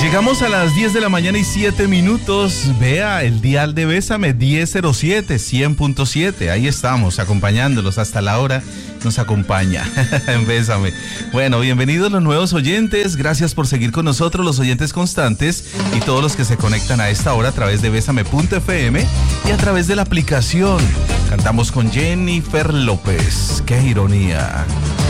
Llegamos a las 10 de la mañana y 7 minutos. Vea el dial de Bésame 1007, 100.7. Ahí estamos, acompañándolos hasta la hora. Nos acompaña en Bésame. Bueno, bienvenidos los nuevos oyentes. Gracias por seguir con nosotros, los oyentes constantes y todos los que se conectan a esta hora a través de Bésame.fm y a través de la aplicación. Cantamos con Jennifer López. ¡Qué ironía!